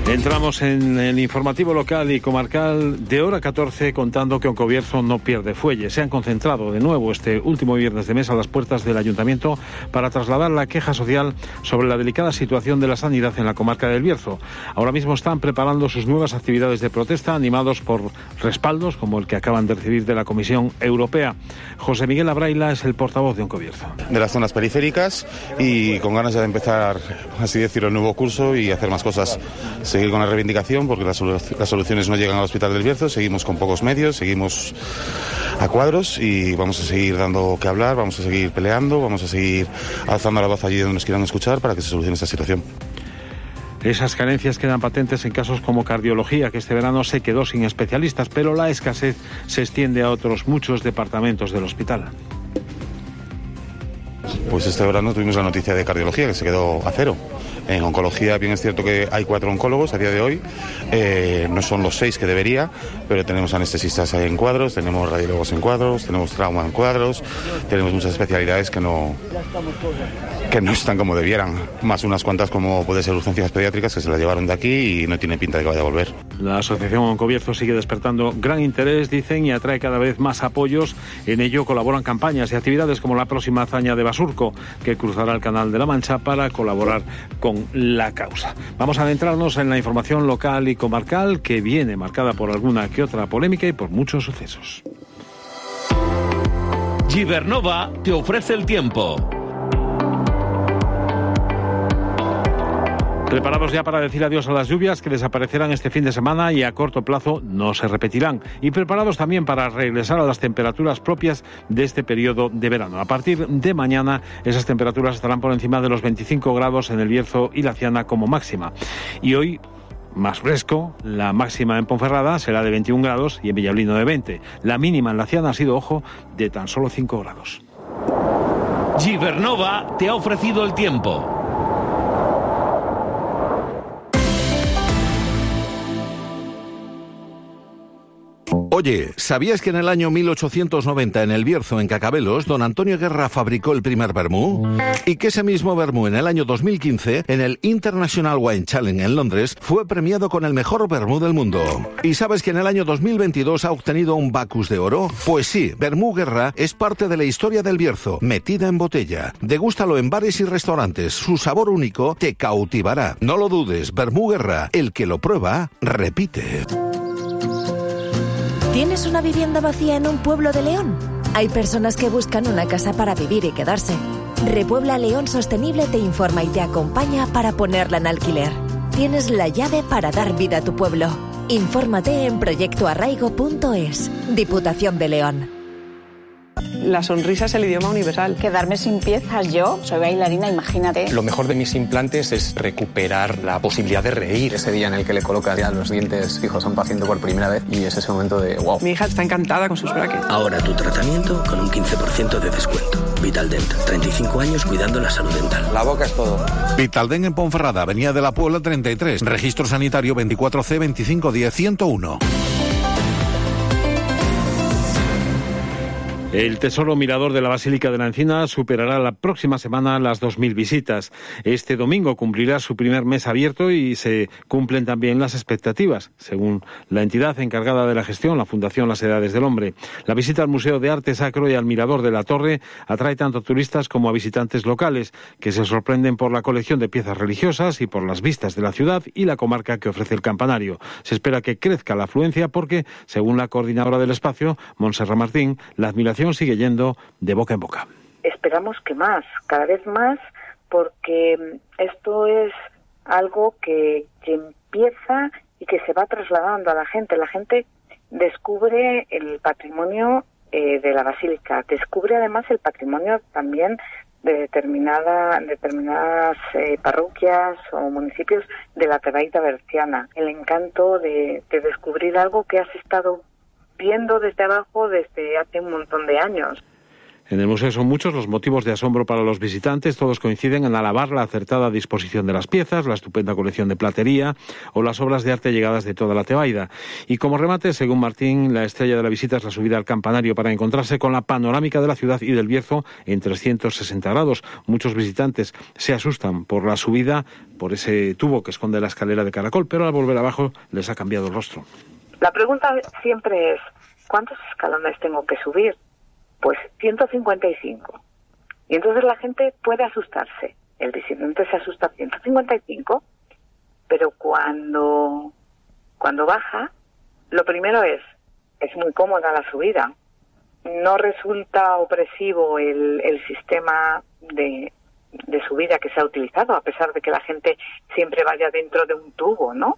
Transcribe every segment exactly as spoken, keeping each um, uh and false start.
Entramos en el informativo local y comarcal de hora catorce contando que Oncobierzo no pierde fuelle. Se han concentrado de nuevo este último viernes de mes a las puertas del Ayuntamiento para trasladar la queja social sobre la delicada situación de la sanidad en la comarca del Bierzo. Ahora mismo están preparando sus nuevas actividades de protesta, animados por respaldos como el que acaban de recibir de la Comisión Europea. José Miguel Abraila es el portavoz de Oncobierzo. De las zonas periféricas y con ganas ya de empezar, así decirlo, el nuevo curso y hacer más cosas. Seguir con la reivindicación porque las, las soluciones no llegan al Hospital del Bierzo, seguimos con pocos medios, seguimos a cuadros y vamos a seguir dando que hablar, vamos a seguir peleando, vamos a seguir alzando la voz allí donde nos quieran escuchar para que se solucione esta situación. Esas carencias quedan patentes en casos como cardiología, que este verano se quedó sin especialistas, pero la escasez se extiende a otros muchos departamentos del hospital. Pues este verano tuvimos la noticia de cardiología, que se quedó a cero. En oncología, bien es cierto que hay cuatro oncólogos a día de hoy, eh, no son los seis que debería, pero tenemos anestesistas en cuadros, tenemos radiólogos en cuadros, tenemos trauma en cuadros, tenemos muchas especialidades que no, que no están como debieran, más unas cuantas como puede ser urgencias pediátricas que se las llevaron de aquí y no tiene pinta de que vaya a volver. La asociación Oncobierzo sigue despertando gran interés, dicen, y atrae cada vez más apoyos. En ello colaboran campañas y actividades como la próxima hazaña de Basurco, que cruzará el Canal de la Mancha para colaborar con la causa. Vamos a adentrarnos en la información local y comarcal, que viene marcada por alguna que otra polémica y por muchos sucesos. Gibernova te ofrece el tiempo. Preparados ya para decir adiós a las lluvias que desaparecerán este fin de semana y a corto plazo no se repetirán. Y preparados también para regresar a las temperaturas propias de este periodo de verano. A partir de mañana esas temperaturas estarán por encima de los veinticinco grados en el Bierzo y la Ciana como máxima. Y hoy, más fresco, la máxima en Ponferrada será de veintiún grados y en Villablino de veinte. La mínima en la Ciana ha sido, ojo, de tan solo cinco grados. Gibernova te ha ofrecido el tiempo. Oye, ¿sabías que en el año mil ochocientos noventa en el Bierzo, en Cacabelos, don Antonio Guerra fabricó el primer vermú? Y que ese mismo vermú en el año dos mil quince, en el International Wine Challenge en Londres, fue premiado con el mejor vermú del mundo. ¿Y sabes que en el año dos mil veintidós ha obtenido un Bacchus de oro? Pues sí, Vermú Guerra es parte de la historia del Bierzo, metida en botella. Degústalo en bares y restaurantes, su sabor único te cautivará. No lo dudes, Vermú Guerra, el que lo prueba, repite. ¿Tienes una vivienda vacía en un pueblo de León? Hay personas que buscan una casa para vivir y quedarse. Repuebla León Sostenible te informa y te acompaña para ponerla en alquiler. Tienes la llave para dar vida a tu pueblo. Infórmate en proyecto arraigo punto es. Diputación de León. La sonrisa es el idioma universal. Quedarme sin piezas yo, soy bailarina, imagínate. Lo mejor de mis implantes es recuperar la posibilidad de reír. Ese día en el que le colocas ya los dientes fijos a un paciente por primera vez y es ese momento de wow. Mi hija está encantada con sus brackets. Ahora tu tratamiento con un quince por ciento de descuento. Vitaldent, treinta y cinco años cuidando la salud dental. La boca es todo. Vitaldent en Ponferrada, Avenida de la Puebla treinta y tres. Registro sanitario veinticuatro C veinticinco diez ciento uno. El Tesoro Mirador de la Basílica de la Encina superará la próxima semana las dos mil visitas. Este domingo cumplirá su primer mes abierto y se cumplen también las expectativas, según la entidad encargada de la gestión, la Fundación Las Edades del Hombre. La visita al Museo de Arte Sacro y al Mirador de la Torre atrae tanto a turistas como a visitantes locales, que se sorprenden por la colección de piezas religiosas y por las vistas de la ciudad y la comarca que ofrece el campanario. Se espera que crezca la afluencia porque, según la coordinadora del espacio, Montserrat Martín, la admiración sigue yendo de boca en boca. Esperamos que más, cada vez más, porque esto es algo que, que empieza y que se va trasladando a la gente. La gente descubre el patrimonio eh, de la Basílica, descubre además el patrimonio también de determinada, determinadas eh, parroquias o municipios de la Tebaida berciana. El encanto de, de descubrir algo que has estado viendo desde abajo desde hace un montón de años. En el museo son muchos los motivos de asombro para los visitantes. Todos coinciden en alabar la acertada disposición de las piezas, la estupenda colección de platería o las obras de arte llegadas de toda la Tebaida. Y como remate, según Martín, la estrella de la visita es la subida al campanario para encontrarse con la panorámica de la ciudad y del Bierzo en trescientos sesenta grados. Muchos visitantes se asustan por la subida, por ese tubo que esconde la escalera de caracol, pero al volver abajo les ha cambiado el rostro. La pregunta siempre es, ¿cuántos escalones tengo que subir? Pues ciento cincuenta y cinco. Y entonces la gente puede asustarse. El visitante se asusta a ciento cincuenta y cinco, pero cuando, cuando baja, lo primero es, es muy cómoda la subida. No resulta opresivo el, el sistema de, de subida que se ha utilizado, a pesar de que la gente siempre vaya dentro de un tubo, ¿no?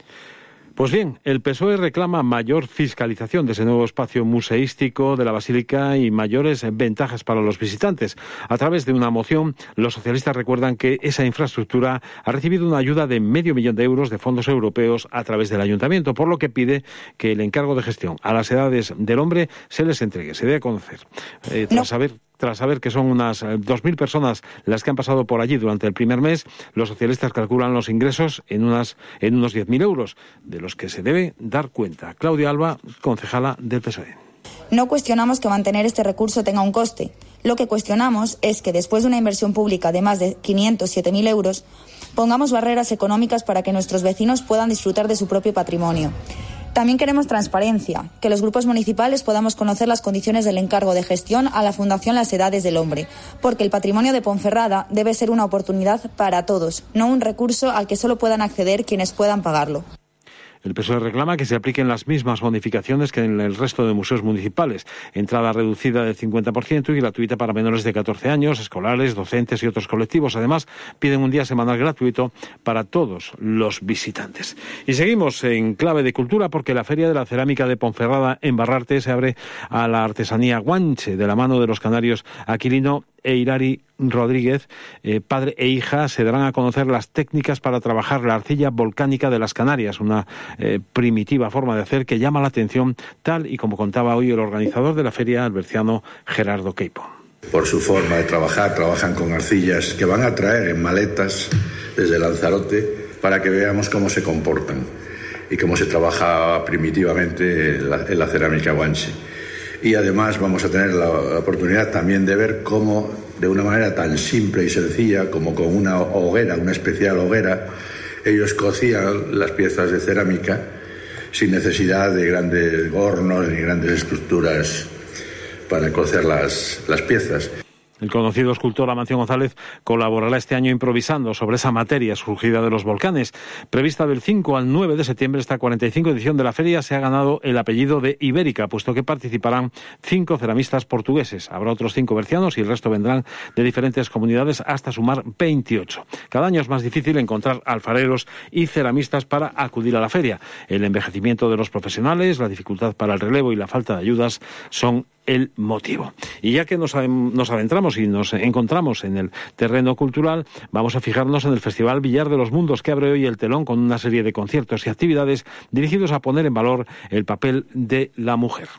Pues bien, el P S O E reclama mayor fiscalización de ese nuevo espacio museístico de la Basílica y mayores ventajas para los visitantes. A través de una moción, los socialistas recuerdan que esa infraestructura ha recibido una ayuda de medio millón de euros de fondos europeos a través del ayuntamiento, por lo que pide que el encargo de gestión a las edades del hombre se les entregue, se dé a conocer. Eh, tras no. saber Tras saber que son unas dos mil personas las que han pasado por allí durante el primer mes, los socialistas calculan los ingresos en, unas, en unos diez mil euros, de los que se debe dar cuenta. Claudia Alba, concejala del P S O E. No cuestionamos que mantener este recurso tenga un coste. Lo que cuestionamos es que después de una inversión pública de más de quinientos siete mil euros, pongamos barreras económicas para que nuestros vecinos puedan disfrutar de su propio patrimonio. También queremos transparencia, que los grupos municipales podamos conocer las condiciones del encargo de gestión a la Fundación Las Edades del Hombre, porque el patrimonio de Ponferrada debe ser una oportunidad para todos, no un recurso al que solo puedan acceder quienes puedan pagarlo. El P S O E reclama que se apliquen las mismas bonificaciones que en el resto de museos municipales. Entrada reducida del cincuenta por ciento y gratuita para menores de catorce años, escolares, docentes y otros colectivos. Además, piden un día semanal gratuito para todos los visitantes. Y seguimos en clave de cultura porque la Feria de la Cerámica de Ponferrada en Barrarte se abre a la artesanía guanche de la mano de los canarios Aquilino e Irari Rodríguez. Eh, padre e hija se darán a conocer las técnicas para trabajar la arcilla volcánica de las Canarias, una eh, primitiva forma de hacer que llama la atención, tal y como contaba hoy el organizador de la feria, el berciano Gerardo Queipo. Por su forma de trabajar, trabajan con arcillas que van a traer en maletas desde Lanzarote para que veamos cómo se comportan y cómo se trabaja primitivamente en la, en la cerámica guanche. Y además vamos a tener la oportunidad también de ver cómo, de una manera tan simple y sencilla como con una hoguera, una especial hoguera, ellos cocían las piezas de cerámica sin necesidad de grandes hornos ni grandes estructuras para cocer las, las piezas. El conocido escultor Amancio González colaborará este año improvisando sobre esa materia surgida de los volcanes. Prevista del cinco al nueve de septiembre, esta cuarenta y cinco edición de la feria se ha ganado el apellido de Ibérica, puesto que participarán cinco ceramistas portugueses. Habrá otros cinco bercianos y el resto vendrán de diferentes comunidades hasta sumar veintiocho. Cada año es más difícil encontrar alfareros y ceramistas para acudir a la feria. El envejecimiento de los profesionales, la dificultad para el relevo y la falta de ayudas son el motivo. Y ya que nos, nos adentramos y nos encontramos en el terreno cultural, vamos a fijarnos en el Festival Villar de los Mundos, que abre hoy el telón con una serie de conciertos y actividades dirigidos a poner en valor el papel de la mujer.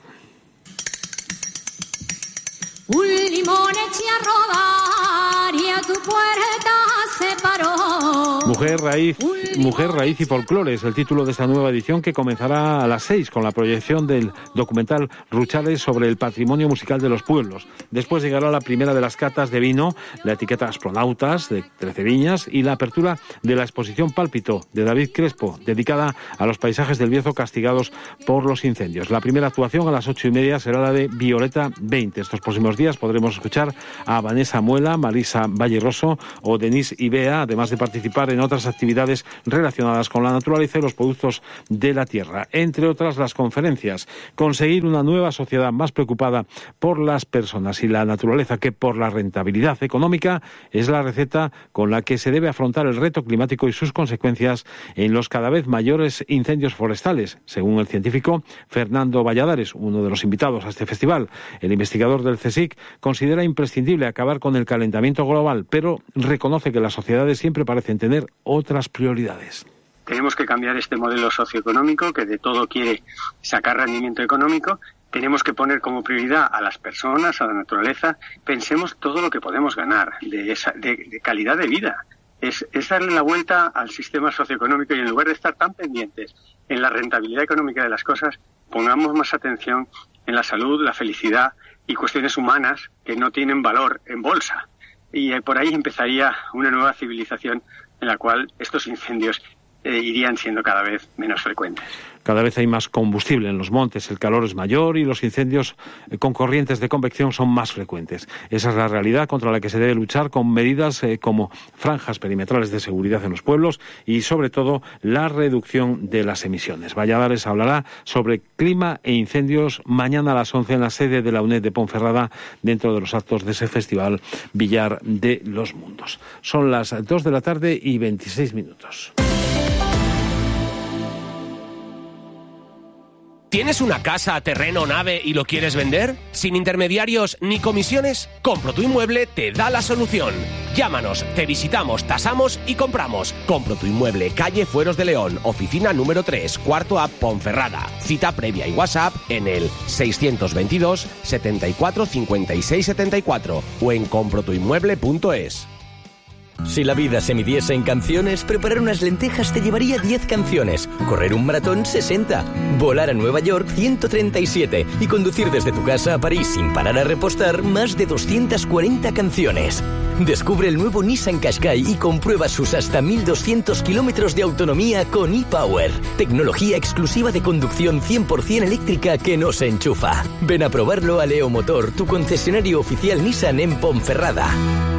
Un limón eché a rodar y a tu puerta se paró. Mujer, raíz, Mujer, raíz y folclore es el título de esta nueva edición, que comenzará a las seis con la proyección del documental Ruchales sobre el patrimonio musical de los pueblos. Después llegará la primera de las catas de vino, la etiqueta Astronautas de Trece Viñas y la apertura de la exposición Pálpito de David Crespo, dedicada a los paisajes del Bierzo castigados por los incendios. La primera actuación a las ocho y media será la de Violeta veinte. Estos próximos días podremos escuchar a Vanessa Muela, Marisa Valleroso o Denise Ibea, además de participar en otras actividades relacionadas con la naturaleza y los productos de la tierra. Entre otras, las conferencias. Conseguir una nueva sociedad más preocupada por las personas y la naturaleza que por la rentabilidad económica es la receta con la que se debe afrontar el reto climático y sus consecuencias en los cada vez mayores incendios forestales, según el científico Fernando Valladares, uno de los invitados a este festival. El investigador del CSIC considera imprescindible acabar con el calentamiento global, pero reconoce que las sociedades siempre parecen tener otras prioridades. Tenemos que cambiar este modelo socioeconómico que de todo quiere sacar rendimiento económico tenemos que poner como prioridad a las personas, a la naturaleza. Pensemos todo lo que podemos ganar de, esa, de, de calidad de vida. Es, es darle la vuelta al sistema socioeconómico y en lugar de estar tan pendientes en la rentabilidad económica de las cosas, pongamos más atención en la salud, la felicidad y cuestiones humanas que no tienen valor en bolsa. Y por ahí empezaría una nueva civilización en la cual estos incendios eh, irían siendo cada vez menos frecuentes. Cada vez hay más combustible en los montes, el calor es mayor y los incendios con corrientes de convección son más frecuentes. Esa es la realidad contra la que se debe luchar con medidas eh, como franjas perimetrales de seguridad en los pueblos y, sobre todo, la reducción de las emisiones. Valladares hablará sobre clima e incendios mañana a las once en la sede de la UNED de Ponferrada, dentro de los actos de ese festival Villar de los Mundos. Son las dos de la tarde y veintiséis minutos. ¿Tienes una casa, terreno, nave y lo quieres vender? ¿Sin intermediarios ni comisiones? Compro tu Inmueble te da la solución. Llámanos, te visitamos, tasamos y compramos. Compro tu Inmueble, calle Fueros de León, oficina número tres, cuarto A, Ponferrada. Cita previa y WhatsApp en el seiscientos veintidós, setenta y cuatro, cincuenta y seis, setenta y cuatro o en compro tu inmueble punto es. Si la vida se midiese en canciones, preparar unas lentejas te llevaría diez canciones, correr un maratón sesenta, volar a Nueva York ciento treinta y siete y conducir desde tu casa a París sin parar a repostar más de doscientas cuarenta canciones. Descubre el nuevo Nissan Qashqai y comprueba sus hasta mil doscientos kilómetros de autonomía con ePower, tecnología exclusiva de conducción cien por ciento eléctrica que no se enchufa. Ven a probarlo a Leo Motor, tu concesionario oficial Nissan en Ponferrada.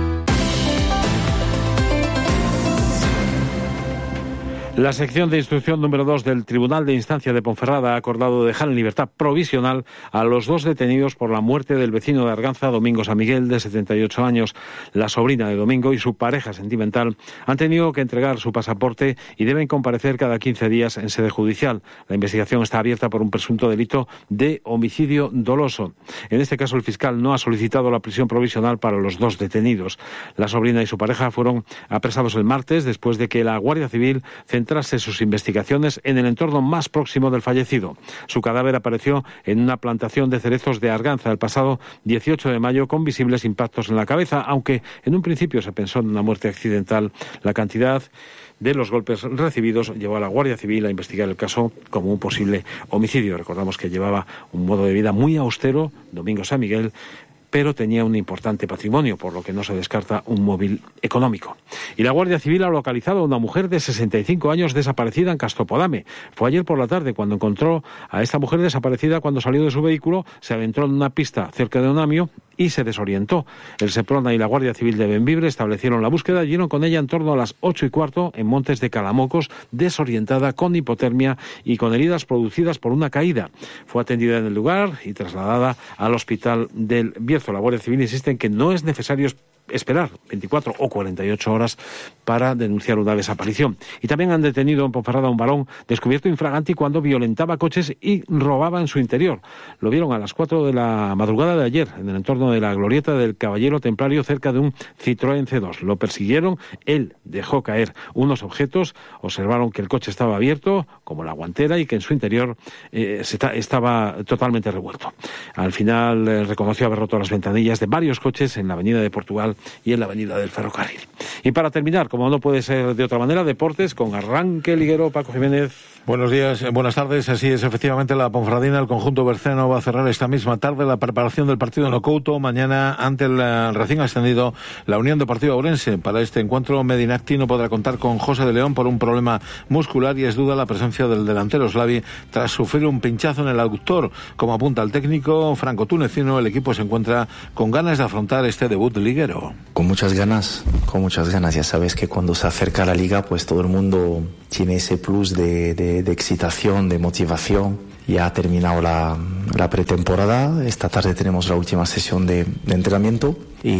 La sección de instrucción número dos del Tribunal de Instancia de Ponferrada ha acordado dejar en libertad provisional a los dos detenidos por la muerte del vecino de Arganza, Domingo San Miguel, de setenta y ocho años. La sobrina de Domingo y su pareja sentimental han tenido que entregar su pasaporte y deben comparecer cada quince días en sede judicial. La investigación está abierta por un presunto delito de homicidio doloso. En este caso, el fiscal no ha solicitado la prisión provisional para los dos detenidos. La sobrina y su pareja fueron apresados el martes después de que la Guardia Civil centrase sus investigaciones en el entorno más próximo del fallecido. Su cadáver apareció en una plantación de cerezos de Arganza el pasado dieciocho de mayo con visibles impactos en la cabeza, aunque en un principio se pensó en una muerte accidental. La cantidad de los golpes recibidos llevó a la Guardia Civil a investigar el caso como un posible homicidio. Recordamos que llevaba un modo de vida muy austero, Domingo San Miguel, pero tenía un importante patrimonio, por lo que no se descarta un móvil económico. Y la Guardia Civil ha localizado a una mujer de sesenta y cinco años desaparecida en Castropodame. Fue ayer por la tarde cuando encontró a esta mujer desaparecida cuando salió de su vehículo, se adentró en una pista cerca de Onamio y se desorientó. El Seprona y la Guardia Civil de Bembibre establecieron la búsqueda y dieron con ella en torno a las ocho y cuarto en Montes de Calamocos, desorientada, con hipotermia y con heridas producidas por una caída. Fue atendida en el lugar y trasladada al hospital del Bierzo. La Guardia Civil insiste en que no es necesario esperar veinticuatro o cuarenta y ocho horas para denunciar una desaparición. Y también han detenido en Ponferrada a un varón descubierto infraganti cuando violentaba coches y robaba en su interior. Lo vieron a las cuatro de la madrugada de ayer en el entorno de la glorieta del Caballero Templario cerca de un Citroën C dos. Lo persiguieron, él dejó caer unos objetos, observaron que el coche estaba abierto, como la guantera, y que en su interior eh, se está, estaba totalmente revuelto. Al final eh, reconoció haber roto las ventanillas de varios coches en la avenida de Portugal y en la avenida del Ferrocarril. Y para terminar, como no puede ser de otra manera, deportes con arranque liguero. Paco Jiménez. Buenos días, buenas tardes. Así es, efectivamente, la Ponferradina, el conjunto berceno, va a cerrar esta misma tarde la preparación del partido en Ocouto mañana ante el recién ascendido, la Unión Deportiva Ourense. Para este encuentro, Medinacti no podrá contar con José de León por un problema muscular y es duda la presencia del delantero Slavi tras sufrir un pinchazo en el aductor. Como apunta el técnico franco-tunecino, el equipo se encuentra con ganas de afrontar este debut liguero. Con muchas ganas, con muchas ganas. Ya sabes que cuando se acerca la liga, pues todo el mundo tiene ese plus de, de, de excitación, de motivación. Ya ha terminado la, la pretemporada. Esta tarde tenemos la última sesión de, de entrenamiento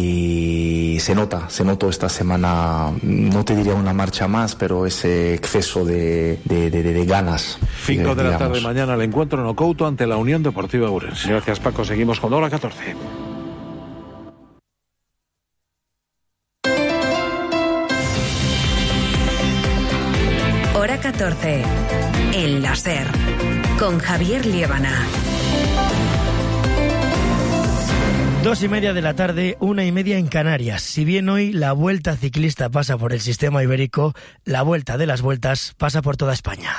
y se nota, se notó esta semana, no te diría una marcha más, pero ese exceso de, de, de, de ganas. Cinco de la tarde mañana el encuentro en Ocouto ante la Unión Deportiva Ourense. Gracias, Paco. Seguimos con Hora catorce. Hora catorce, el láser, con Javier Liébana. Dos y media de la tarde, una y media en Canarias. Si bien hoy la Vuelta Ciclista pasa por el sistema ibérico, la Vuelta de las Vueltas pasa por toda España.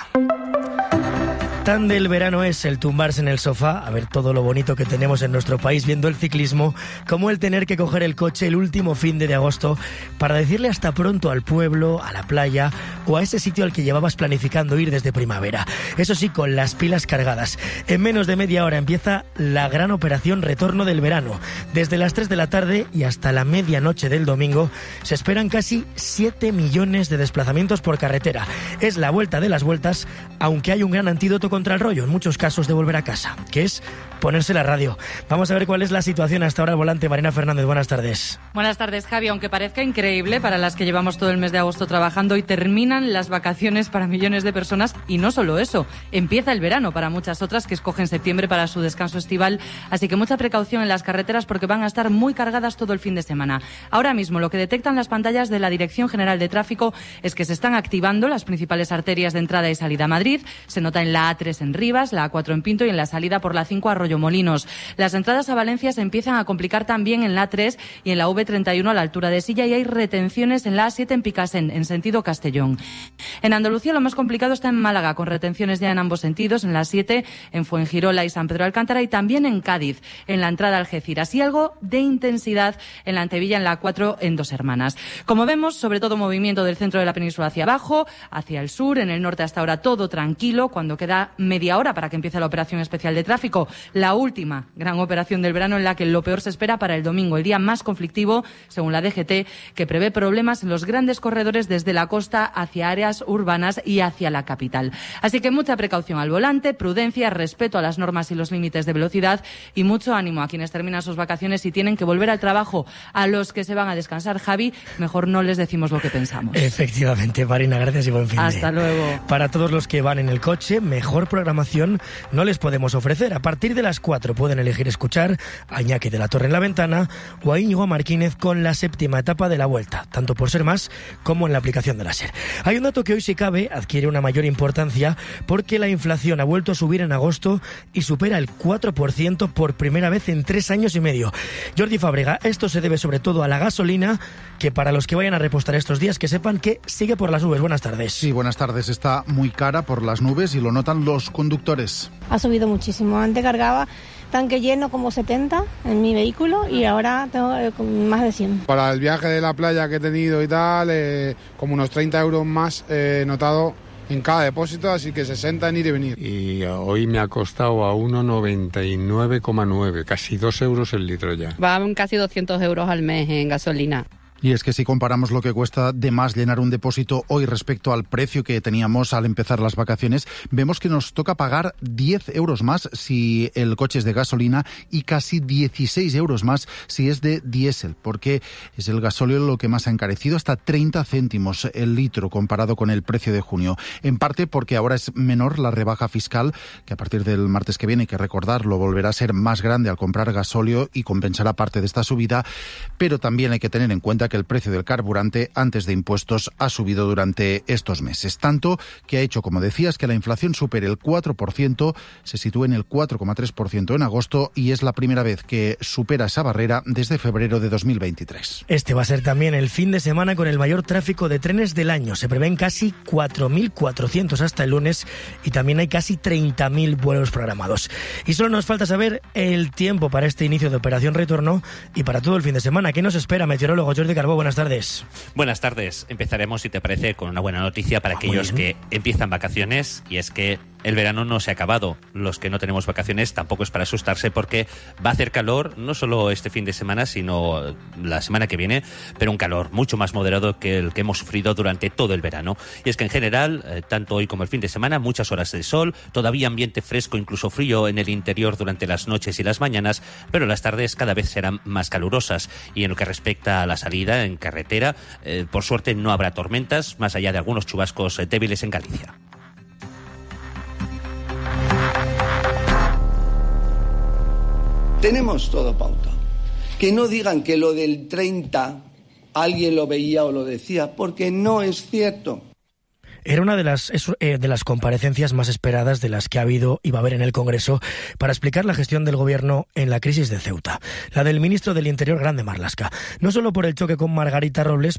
Tan del verano es el tumbarse en el sofá, a ver todo lo bonito que tenemos en nuestro país viendo el ciclismo, como el tener que coger el coche el último fin de agosto para decirle hasta pronto al pueblo, a la playa o a ese sitio al que llevabas planificando ir desde primavera. Eso sí, con las pilas cargadas. En menos de media hora empieza la gran operación Retorno del Verano. Desde las tres de la tarde y hasta la medianoche del domingo se esperan casi siete millones de desplazamientos por carretera. Es la vuelta de las vueltas, aunque hay un gran antídoto contra el rollo, en muchos casos, de volver a casa, que es ponerse la radio. Vamos a ver cuál es la situación hasta ahora al volante. Marina Fernández, buenas tardes. Buenas tardes, Javi. Aunque parezca increíble para las que llevamos todo el mes de agosto trabajando, y terminan las vacaciones para millones de personas, y no solo eso, empieza el verano para muchas otras que escogen septiembre para su descanso estival, así que mucha precaución en las carreteras porque van a estar muy cargadas todo el fin de semana. Ahora mismo lo que detectan las pantallas de la Dirección General de Tráfico es que se están activando las principales arterias de entrada y salida a Madrid. Se nota en la A tres en Rivas, la A cuatro en Pinto y en la salida por la cinco a Arroyomolinos. Las entradas a Valencia se empiezan a complicar también en la A tres y en la V treinta y uno a la altura de Silla, y hay retenciones en la A siete en Picasen, en sentido Castellón. En Andalucía lo más complicado está en Málaga, con retenciones ya en ambos sentidos, en la A siete, en Fuengirola y San Pedro de Alcántara, y también en Cádiz, en la entrada a Algeciras, y algo de intensidad en la Antevilla, en la A cuatro en Dos Hermanas. Como vemos, sobre todo movimiento del centro de la península hacia abajo, hacia el sur, en el norte hasta ahora todo tranquilo, cuando queda media hora para que empiece la operación especial de tráfico, la última gran operación del verano, en la que lo peor se espera para el domingo, el día más conflictivo, según la D G T, que prevé problemas en los grandes corredores desde la costa hacia áreas urbanas y hacia la capital. Así que mucha precaución al volante, prudencia, respeto a las normas y los límites de velocidad, y mucho ánimo a quienes terminan sus vacaciones y tienen que volver al trabajo. A los que se van a descansar, Javi, mejor no les decimos lo que pensamos. Efectivamente, Marina, gracias y buen fin de. Hasta luego. Para todos los que van en el coche, mejor programación no les podemos ofrecer. A partir de las cuatro pueden elegir escuchar a Iñaki de la Torre en La Ventana o a Íñigo Martínez con la séptima etapa de la Vuelta, tanto por ser más como en la aplicación de la SER. Hay un dato que hoy, si cabe, adquiere una mayor importancia porque la inflación ha vuelto a subir en agosto y supera el cuatro por ciento por primera vez en tres años y medio. Jordi Fábrega, esto se debe sobre todo a la gasolina, que para los que vayan a repostar estos días, que sepan que sigue por las nubes. Buenas tardes. Sí, buenas tardes. Está muy cara por las nubes y lo notan los conductores. Ha subido muchísimo. Antes cargaba tanque lleno como setenta en mi vehículo y ahora tengo eh, más de cien. Para el viaje de la playa que he tenido y tal, eh, como unos treinta euros más he eh, notado en cada depósito, así que sesenta en ir y venir. Y hoy me ha costado a uno noventa y nueve coma nueve, casi dos euros el litro ya. Van casi doscientos euros al mes en gasolina. Y es que si comparamos lo que cuesta de más llenar un depósito hoy respecto al precio que teníamos al empezar las vacaciones, vemos que nos toca pagar diez euros más si el coche es de gasolina y casi dieciséis euros más si es de diésel, porque es el gasóleo lo que más ha encarecido, hasta treinta céntimos el litro comparado con el precio de junio. En parte porque ahora es menor la rebaja fiscal, que a partir del martes que viene, hay que recordarlo, volverá a ser más grande al comprar gasóleo y compensará parte de esta subida, pero también hay que tener en cuenta que el precio del carburante antes de impuestos ha subido durante estos meses, tanto que ha hecho, como decías, que la inflación supere el cuatro por ciento, se sitúe en el cuatro coma tres por ciento en agosto y es la primera vez que supera esa barrera desde febrero de dos mil veintitrés. Este va a ser también el fin de semana con el mayor tráfico de trenes del año. Se prevén casi cuatro mil cuatrocientos hasta el lunes y también hay casi treinta mil vuelos programados. Y solo nos falta saber el tiempo para este inicio de Operación Retorno y para todo el fin de semana. ¿Qué nos espera, meteorólogo Jordi Carbó? Buenas tardes. Buenas tardes. Empezaremos, si te parece, con una buena noticia para ah, aquellos que empiezan vacaciones, y es que el verano no se ha acabado. Los que no tenemos vacaciones tampoco es para asustarse, porque va a hacer calor, no solo este fin de semana, sino la semana que viene, pero un calor mucho más moderado que el que hemos sufrido durante todo el verano. Y es que en general, eh, tanto hoy como el fin de semana, muchas horas de sol, todavía ambiente fresco, incluso frío en el interior durante las noches y las mañanas, pero las tardes cada vez serán más calurosas. Y en lo que respecta a la salida en carretera, eh, por suerte no habrá tormentas, más allá de algunos chubascos eh, débiles en Galicia. Tenemos todo pautado. Que no digan que lo del treinta alguien lo veía o lo decía, porque no es cierto. Era una de las, eh, de las comparecencias más esperadas de las que ha habido y va a haber en el Congreso para explicar la gestión del Gobierno en la crisis de Ceuta. La del ministro del Interior, Grande Marlaska. No solo por el choque con Margarita Robles,